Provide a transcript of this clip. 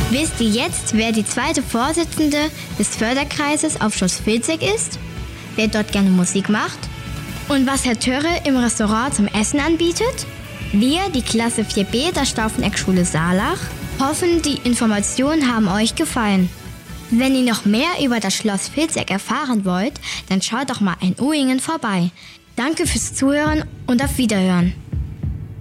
Wisst ihr jetzt, wer die zweite Vorsitzende des Förderkreises auf Schloss Vilseck ist? Wer dort gerne Musik macht? Und was Herr Törre im Restaurant zum Essen anbietet? Wir, die Klasse 4b der Stauffeneck-Schule Saarlach, hoffen, die Informationen haben euch gefallen. Wenn ihr noch mehr über das Schloss Vilseck erfahren wollt, dann schaut doch mal in Uhingen vorbei. Danke fürs Zuhören und auf Wiederhören.